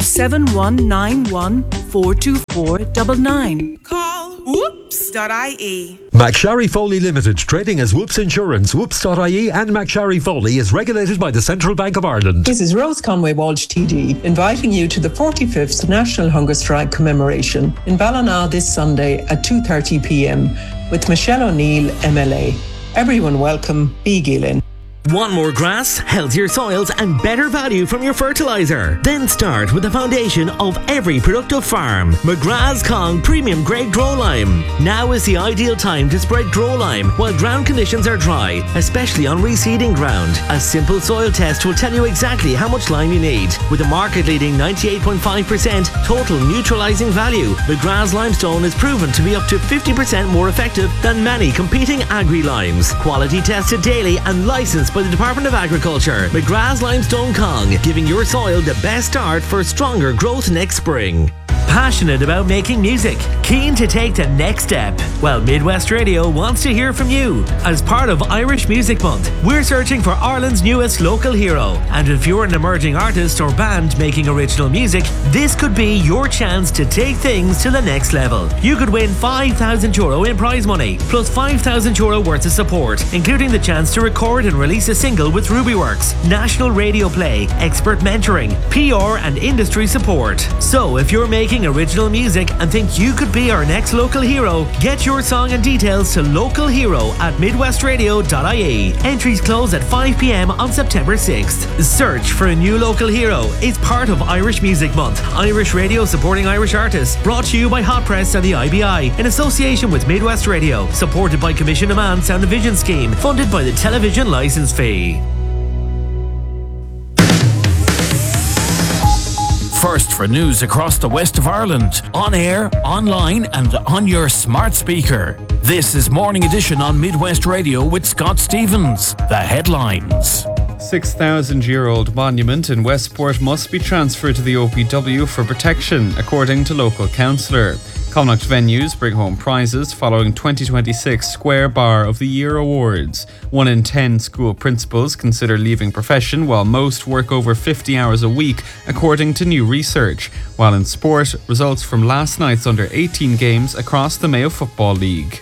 07191 424 99. Call whoops.ie. McSharry Foley Limited, trading as Whoops Insurance, whoops.ie and McSharry Foley is regulated by the Central Bank of Ireland. This is Rose Conway Walsh TD, inviting you to the 45th National Hunger Strike commemoration in Ballina this Sunday at 2:30pm with Michelle O'Neill, MLA. Everyone welcome, B. Gillen. Want more grass, healthier soils and better value from your fertiliser? Then start with the foundation of every productive farm. McGrath's Kong Premium Grade Grow Lime. Now is the ideal time to spread Grow Lime while ground conditions are dry, especially on reseeding ground. A simple soil test will tell you exactly how much lime you need. With a market-leading 98.5% total neutralising value, McGrath's Limestone is proven to be up to 50% more effective than many competing agri-limes. Quality tested daily and licensed by the Department of Agriculture. McGrath's Limestone Kong, giving your soil the best start for stronger growth next spring. Passionate about making music? Keen to take the next step? Well, Midwest Radio wants to hear from you. As part of Irish Music Month, we're searching for Ireland's newest local hero. And if you're an emerging artist or band making original music, this could be your chance to take things to the next level. You could win €5,000 in prize money, plus €5,000 worth of support, including the chance to record and release a single with Rubyworks, national radio play, expert mentoring, PR and industry support. So if you're making original music and think you could be our next local hero, get your song and details to localhero@midwestradio.ie. Entries close at 5pm on September 6th. Search for a new local hero is part of Irish Music Month. Irish Radio supporting Irish artists. Brought to you by Hot Press and the IBI in association with Midwest Radio. Supported by Commission Demand Sound and Vision Scheme. Funded by the television licence fee. First for news across the west of Ireland, on air, online and on your smart speaker. This is Morning Edition on Midwest Radio with Scott Stevens. The headlines. 6,000-year-old monument in Westport must be transferred to the OPW for protection, according to local councillor. Connacht venues bring home prizes following 2026 Square Bar of the Year awards. 1 in 10 school principals consider leaving profession, while most work over 50 hours a week, according to new research. While in sport, results from last night's under-18 games across the Mayo Football League.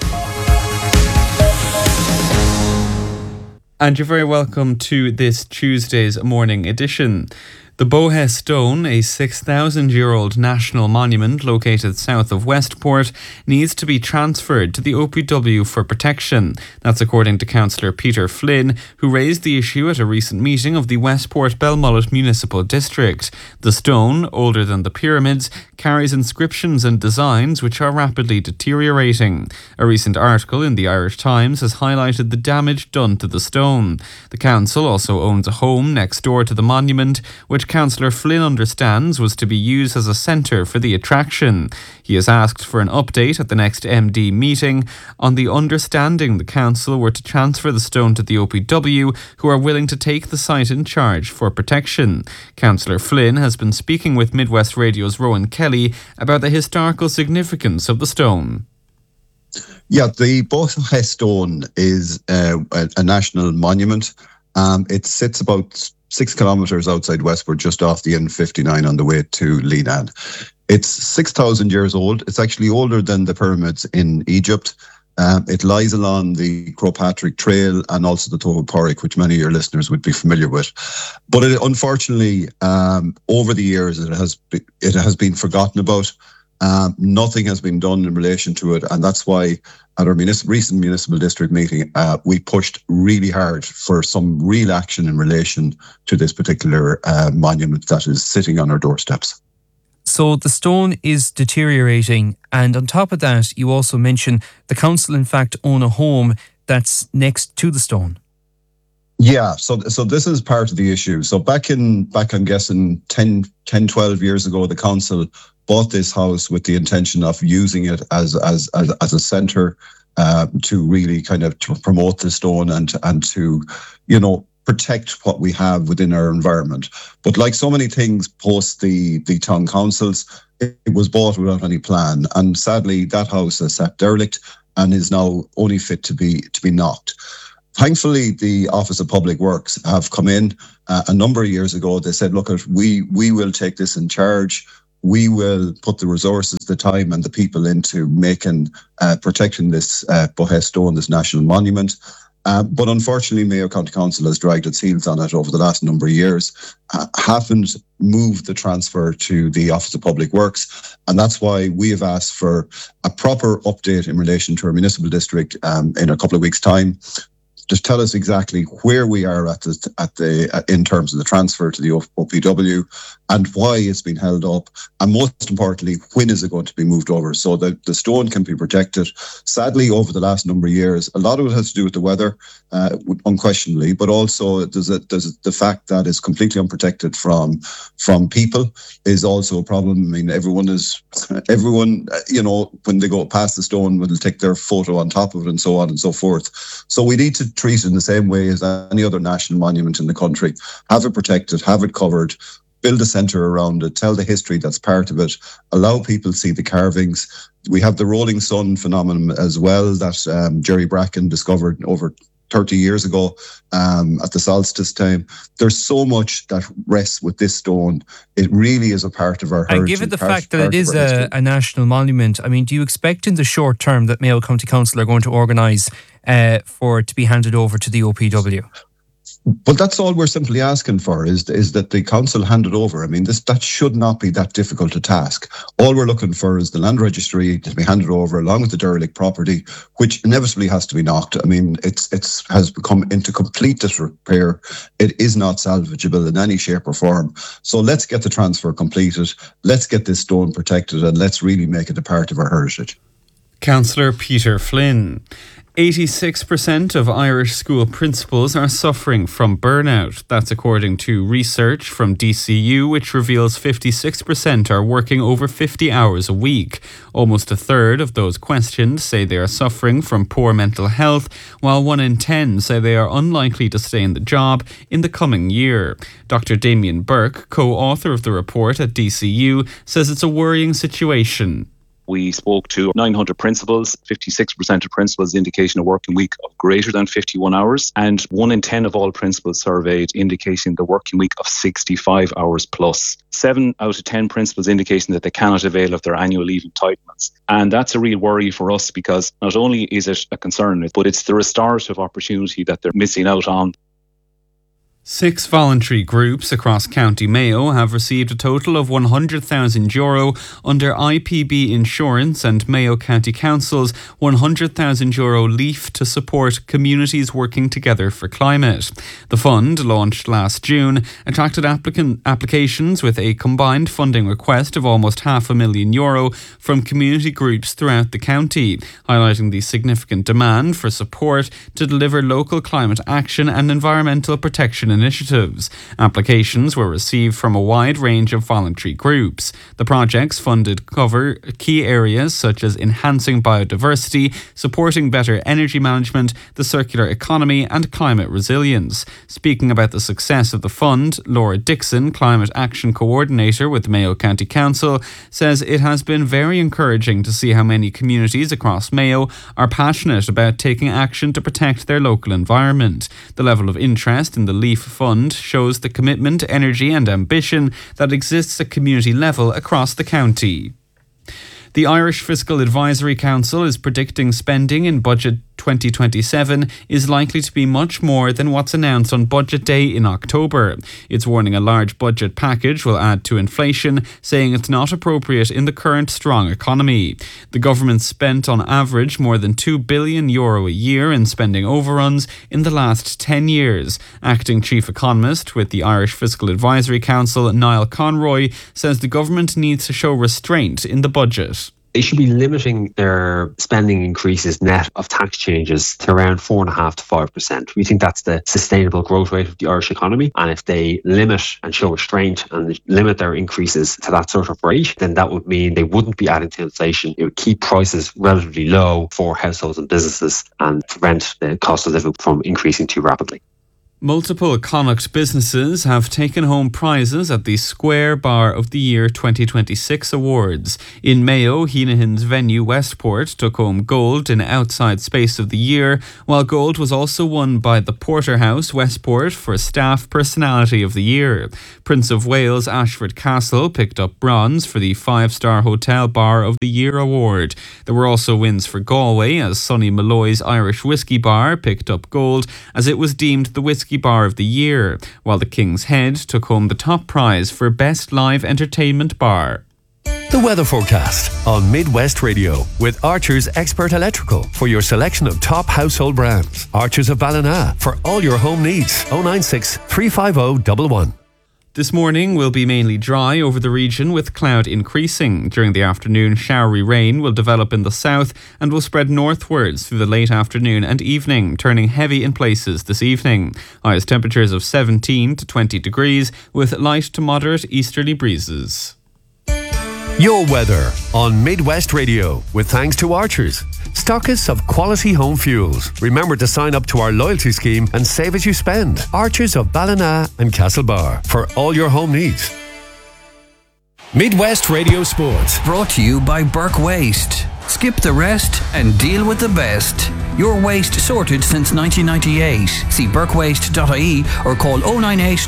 And you're very welcome to this Tuesday's Morning Edition. The Bohe Stone, a 6,000-year-old national monument located south of Westport, needs to be transferred to the OPW for protection. That's according to Councillor Peter Flynn, who raised the issue at a recent meeting of the Westport Belmullet Municipal District. The stone, older than the pyramids, carries inscriptions and designs which are rapidly deteriorating. A recent article in the Irish Times has highlighted the damage done to the stone. The council also owns a home next door to the monument, which Councillor Flynn understands was to be used as a centre for the attraction. He has asked for an update at the next MD meeting on the understanding the council were to transfer the stone to the OPW, who are willing to take the site in charge for protection. Councillor Flynn has been speaking with Midwest Radio's Rowan Kelly about the historical significance of the stone. Yeah, the Bohe Stone is a national monument. It sits about 6 kilometres outside Westport, just off the N59 on the way to Leenane. It's 6,000 years old. It's actually older than the pyramids in Egypt. It lies along the Croagh-Patrick Trail and also the Tóth Porrick, which many of your listeners would be familiar with. But unfortunately, over the years, it has been forgotten about. Nothing has been done in relation to it, and that's why at our recent municipal district meeting, we pushed really hard for some real action in relation to this particular monument that is sitting on our doorsteps. So the stone is deteriorating, and on top of that, you also mention the council in fact own a home that's next to the stone. Yeah, so this is part of the issue. So back I'm guessing 10, 12 years ago, the council bought this house with the intention of using it as a centre to really kind of to promote the stone and to, protect what we have within our environment. But like so many things post the town councils, it was bought without any plan. And sadly, that house is sat derelict and is now only fit to be knocked. Thankfully, the Office of Public Works have come in a number of years ago. They said, look, we will take this in charge. We will put the resources, the time and the people into protecting this Bohe Stone, this national monument. But unfortunately, Mayo County Council has dragged its heels on it over the last number of years, haven't moved the transfer to the Office of Public Works. And that's why we have asked for a proper update in relation to our municipal district in a couple of weeks' time. Just tell us exactly where we are in terms of the transfer to the OPW and why it's been held up. And most importantly, when is it going to be moved over so that the stone can be protected? Sadly, over the last number of years, a lot of it has to do with the weather, unquestionably, but also there's the fact that it's completely unprotected from people is also a problem. I mean, everyone, when they go past the stone, will take their photo on top of it and so on and so forth. So we need to treat it in the same way as any other national monument in the country. Have it protected, have it covered, build a centre around it, tell the history that's part of it, allow people to see the carvings. We have the Rolling Sun phenomenon as well that Jerry Bracken discovered over 30 years ago at the solstice time. There's so much that rests with this stone. It really is a part of our heritage. And given the fact that it is a national monument, I mean, do you expect in the short term that Mayo County Council are going to organise for it to be handed over to the OPW? But that's all we're simply asking for is that the council hand it over. I mean, that should not be that difficult a task. All we're looking for is the land registry to be handed over along with the derelict property, which inevitably has to be knocked. I mean, it has become into complete disrepair. It is not salvageable in any shape or form. So let's get the transfer completed. Let's get this stone protected and let's really make it a part of our heritage. Councillor Peter Flynn. 86% of Irish school principals are suffering from burnout. That's according to research from DCU, which reveals 56% are working over 50 hours a week. Almost a third of those questioned say they are suffering from poor mental health, while 1 in 10 say they are unlikely to stay in the job in the coming year. Dr. Damien Burke, co-author of the report at DCU, says it's a worrying situation. We spoke to 900 principals, 56% of principals indicating a working week of greater than 51 hours, and 1 in 10 of all principals surveyed indicating the working week of 65 hours plus. 7 out of 10 principals indicating that they cannot avail of their annual leave entitlements. And that's a real worry for us because not only is it a concern, but it's the restorative opportunity that they're missing out on. 6 voluntary groups across County Mayo have received a total of €100,000 under IPB Insurance and Mayo County Council's €100,000 LEAF to support communities working together for climate. The fund, launched last June, attracted applications with a combined funding request of almost €500,000 from community groups throughout the county, highlighting the significant demand for support to deliver local climate action and environmental protection initiatives. Applications were received from a wide range of voluntary groups. The projects funded cover key areas such as enhancing biodiversity, supporting better energy management, the circular economy and climate resilience. Speaking about the success of the fund, Laura Dixon, Climate Action Coordinator with Mayo County Council, says it has been very encouraging to see how many communities across Mayo are passionate about taking action to protect their local environment. The level of interest in the LEAF Fund shows the commitment, energy and ambition that exists at community level across the county. The Irish Fiscal Advisory Council is predicting spending in Budget 2027 is likely to be much more than what's announced on Budget Day in October. It's warning a large budget package will add to inflation, saying it's not appropriate in the current strong economy. The government spent on average more than €2 billion a year in spending overruns in the last 10 years. Acting Chief Economist with the Irish Fiscal Advisory Council, Niall Conroy, says the government needs to show restraint in the budget. They should be limiting their spending increases net of tax changes to around 4.5% to 5%. We think that's the sustainable growth rate of the Irish economy. And if they limit and show restraint and limit their increases to that sort of rate, then that would mean they wouldn't be adding to inflation. It would keep prices relatively low for households and businesses and prevent the cost of living from increasing too rapidly. Multiple Connacht businesses have taken home prizes at the Square Bar of the Year 2026 awards. In Mayo, Heenahan's venue Westport took home gold in Outside Space of the Year, while gold was also won by the Porterhouse Westport for Staff Personality of the Year. Prince of Wales Ashford Castle picked up bronze for the 5-Star Hotel Bar of the Year award. There were also wins for Galway, as Sonny Malloy's Irish Whiskey Bar picked up gold as it was deemed the Whiskey Bar of the Year, while the King's Head took home the top prize for Best Live Entertainment Bar. The weather forecast on Midwest Radio with Archer's Expert Electrical for your selection of top household brands. Archer's of Ballina for all your home needs. 096 350 111. This morning will be mainly dry over the region with cloud increasing. During the afternoon, showery rain will develop in the south and will spread northwards through the late afternoon and evening, turning heavy in places this evening. Highest temperatures of 17 to 20 degrees with light to moderate easterly breezes. Your weather on Midwest Radio with thanks to Archers, stockists of quality home fuels. Remember to sign up to our loyalty scheme and save as you spend. Archers of Ballina and Castlebar for all your home needs. Midwest Radio Sports. Brought to you by Burke Waste. Skip the rest and deal with the best. Your waste sorted since 1998. See burkewaste.ie or call 098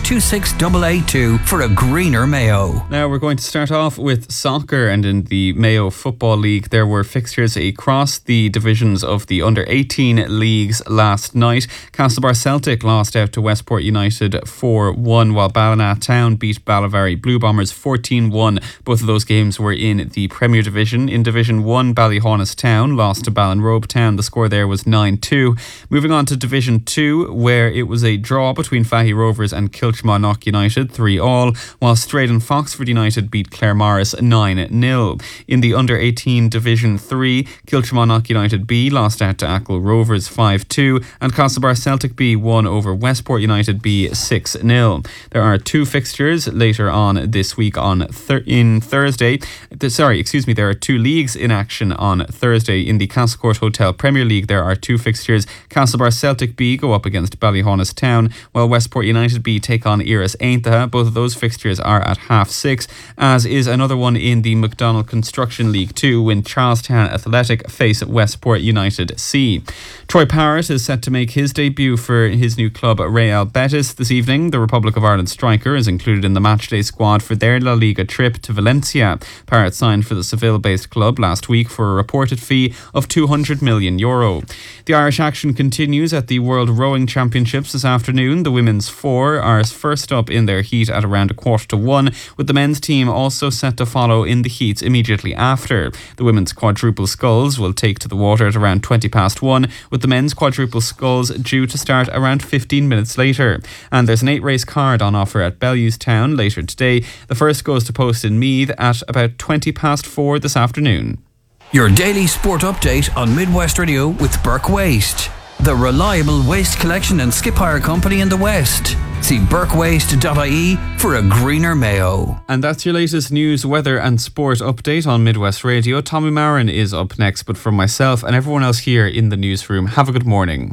26882 for a greener Mayo. Now we're going to start off with soccer, and in the Mayo Football League there were fixtures across the divisions of the under-18 leagues last night. Castlebar Celtic lost out to Westport United 4-1, while Ballina Town beat Ballivary Blue Bombers 14-1. Both of those games were in the Premier Division. In Division 1, Ballyhaunis Town lost to Ballinrobe Town. The score there was 9-2. Moving on to Division 2, where it was a draw between Fahy Rovers and Kilchmarnock United 3-3, while Straden Foxford United beat Claremorris 9-0. In the under-18 Division 3, Kilchmarnock United B lost out to Achill Rovers 5-2, and Castlebar Celtic B won over Westport United B 6-0. There are two fixtures later on this week on Thursday. There are two leagues in action on Thursday. In the Castlecourt Hotel Premier League, there are two fixtures. Castlebar Celtic B go up against Ballyhaunis Town, while Westport United B take on Iris Aintaha. Both of those fixtures are at 6:30, as is another one in the McDonald Construction League 2 when Charlestown Athletic face Westport United C. Troy Parrott is set to make his debut for his new club Real Betis this evening. The Republic of Ireland striker is included in the matchday squad for their La Liga trip to Valencia. Parrott signed for the Seville-based club last week for a reported fee of €200 million. The Irish action continues at the World Rowing Championships this afternoon. The women's four are first up in their heat at around 1:15, with the men's team also set to follow in the heats immediately after. The women's quadruple sculls will take to the water at around 1:20, with the men's quadruple sculls due to start around 15 minutes later. And there's an 8-race card on offer at Bellewstown later today. The first goes to post in Meath at about 4:20 this afternoon. Your daily sport update on Midwest Radio with Burke Waste, the reliable waste collection and skip hire company in the West. See burkewaste.ie for a greener Mayo. And that's your latest news, weather and sport update on Midwest Radio. Tommy Marin is up next, but from myself and everyone else here in the newsroom, have a good morning.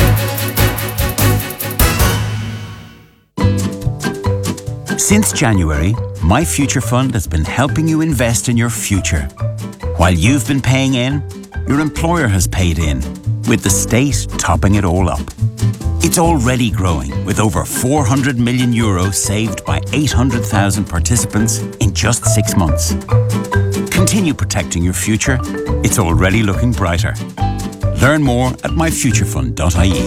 Since January, My Future Fund has been helping you invest in your future. While you've been paying in, your employer has paid in, with the state topping it all up. It's already growing, with over €400 million saved by 800,000 participants in just 6 months. Continue protecting your future. It's already looking brighter. Learn more at myfuturefund.ie.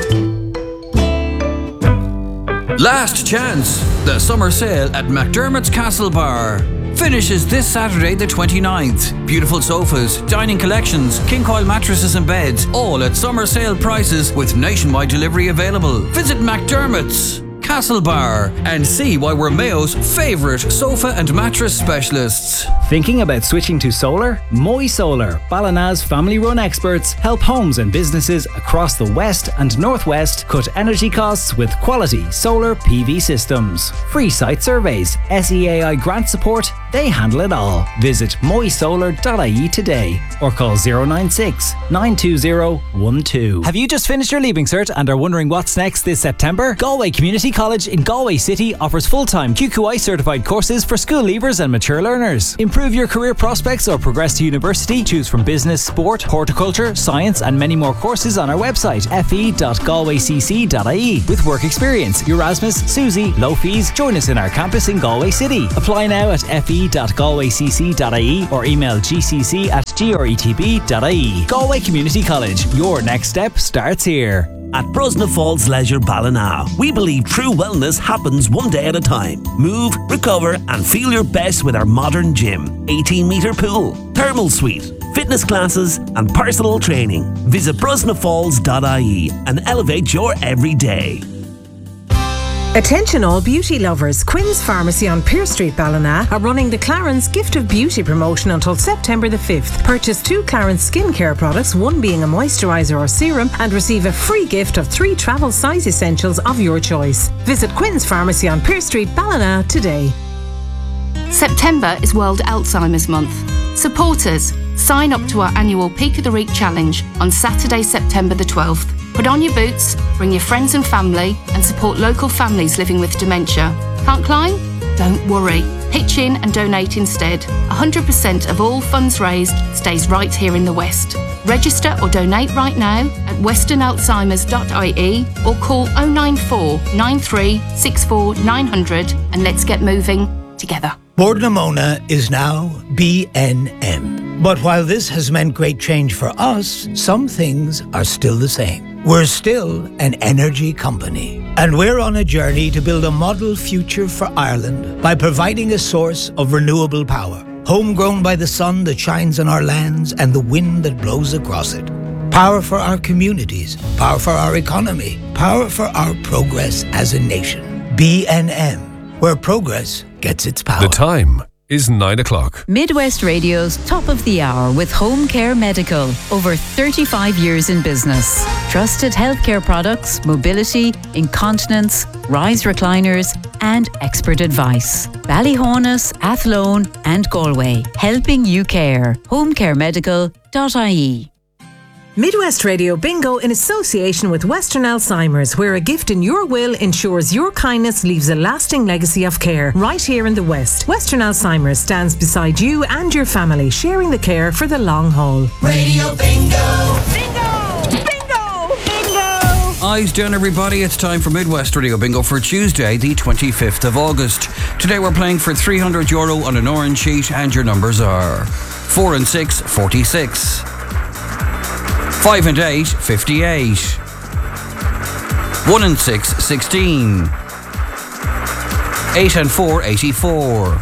Last chance! The summer sale at McDermott's Castlebar finishes this Saturday the 29th. Beautiful sofas, dining collections, king coil mattresses and beds, all at summer sale prices with nationwide delivery available. Visit McDermott's Castlebar and see why we're Mayo's favourite sofa and mattress specialists. Thinking about switching to solar? Moy Solar, Ballina's family-run experts, help homes and businesses across the west and northwest cut energy costs with quality solar PV systems. Free site surveys, SEAI grant support, they handle it all. Visit moysolar.ie today or call 096 920 12. Have you just finished your Leaving Cert and are wondering what's next this September? Galway Community College in Galway City offers full-time QQI certified courses for school leavers and mature learners. Improve your career prospects or progress to university. Choose from business, sport, horticulture, science and many more courses on our website fe.galwaycc.ie. With work experience, Erasmus, Susie, low fees. Join us in our campus in Galway City. Apply now at fe.galwaycc.ie or email gcc@gretb.ie. Galway Community College. Your next step starts here. At Brosna Falls Leisure Ballina, we believe true wellness happens one day at a time. Move, recover and feel your best with our modern gym, 18-metre pool, thermal suite, fitness classes and personal training. Visit brosnafalls.ie and elevate your everyday. Attention all beauty lovers. Quinn's Pharmacy on Pearse Street, Ballina are running the Clarence Gift of Beauty promotion until September the 5th. Purchase 2 Clarence skincare products, one being a moisturiser or serum, and receive a free gift of 3 travel size essentials of your choice. Visit Quinn's Pharmacy on Pearse Street, Ballina today. September is World Alzheimer's Month. Support us. Sign up to our annual Peak of the Week challenge on Saturday, September the 12th. Put on your boots, bring your friends and family, and support local families living with dementia. Can't climb? Don't worry. Pitch in and donate instead. 100% of all funds raised stays right here in the West. Register or donate right now at westernalzheimers.ie or call 094 93 64 900 and let's get moving together. Bord na Móna is now BNM. But while this has meant great change for us, some things are still the same. We're still an energy company, and we're on a journey to build a model future for Ireland by providing a source of renewable power, homegrown by the sun that shines on our lands and the wind that blows across it. Power for our communities, power for our economy, power for our progress as a nation. BNM, where progress gets its power. The time is 9 o'clock. Midwest Radio's Top of the Hour with Home Care Medical. Over 35 years in business. Trusted healthcare products, mobility, incontinence, rise recliners, and expert advice. Ballyhonus, Athlone, and Galway. Helping you care. homecaremedical.ie. Midwest Radio Bingo in association with Western Alzheimer's, where a gift in your will ensures your kindness leaves a lasting legacy of care. Right here in the West, Western Alzheimer's stands beside you and your family, sharing the care for the long haul. Radio Bingo! Bingo! Bingo! Bingo! Eyes down, everybody. It's time for Midwest Radio Bingo for Tuesday, the 25th of August. Today we're playing for €300 on an orange sheet, and your numbers are 4 and 6, 46. 5 and 8, 58. 1 and 6, 16. 8 and 4, 84.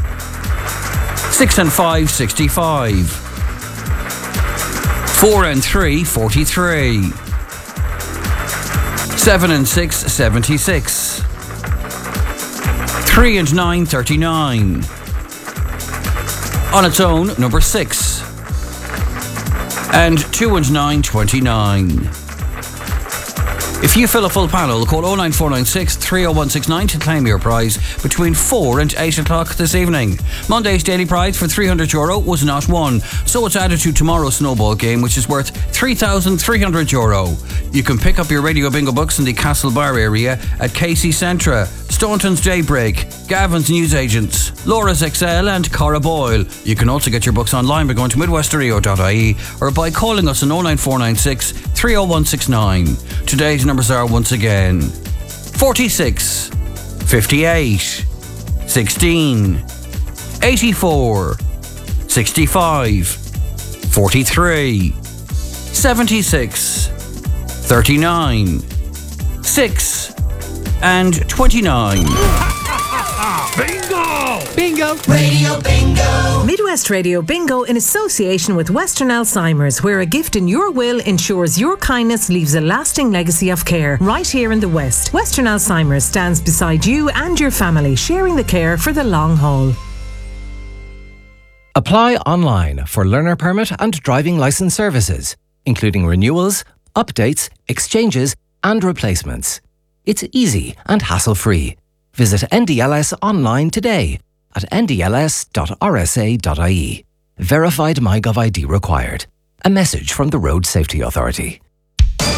6 and 5, 65. 4 and 3, 43. 7 and 6, 76. 3 and 9, 39. On its own, number 6. And 2 and 9, 29. If you fill a full panel, call 09496 30169 to claim your prize between 4 and 8 o'clock this evening. Monday's daily prize for €300 was not won, so it's added to tomorrow's snowball game, which is worth €3,300. You can pick up your Radio Bingo books in the Castlebar area at Casey Centra, Staunton's Daybreak, Gavin's Newsagents, Laura's XL and Cara Boyle. You can also get your books online by going to midwestradio.ie or by calling us on 09496 30169. Today's numbers are once again 46, 58, 16, 84, 65, 43, 76, 39, 6 and 29. Bingo! Bingo! Radio Bingo! Midwest Midwest Radio Bingo in association with Western Alzheimer's, where a gift in your will ensures your kindness leaves a lasting legacy of care right here in the West. Western Alzheimer's stands beside you and your family, sharing the care for the long haul. Apply online for learner permit and driving licence services, including renewals, updates, exchanges and replacements. It's easy and hassle-free. Visit NDLS online today at ndls.rsa.ie. Verified MyGov ID required. A message from the Road Safety Authority.